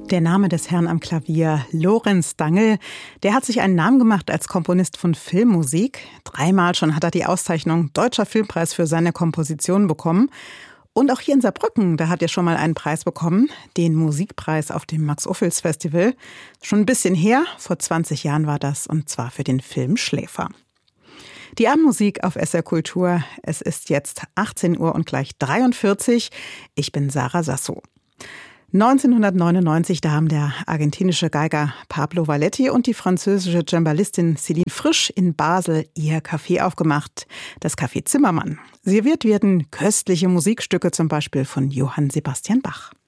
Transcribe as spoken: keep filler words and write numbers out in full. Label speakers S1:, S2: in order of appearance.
S1: Der Name des Herrn am Klavier, Lorenz Dangl, der hat sich einen Namen gemacht als Komponist von Filmmusik. Dreimal schon hat er die Auszeichnung Deutscher Filmpreis für seine Komposition bekommen. Und auch hier in Saarbrücken, da hat er schon mal einen Preis bekommen, den Musikpreis auf dem Max-Ophüls-Festival. Schon ein bisschen her, vor zwanzig Jahren war das, und zwar für den Film Schläfer. Die Abendmusik auf S R Kultur. Es ist jetzt achtzehn Uhr und gleich dreiundvierzig. Ich bin Sarah Sasso. neunzehnhundertneunundneunzig, da haben der argentinische Geiger Pablo Valletti und die französische Cembalistin Céline Frisch in Basel ihr Café aufgemacht, das Café Zimmermann. Serviert werden köstliche Musikstücke, zum Beispiel von Johann Sebastian Bach.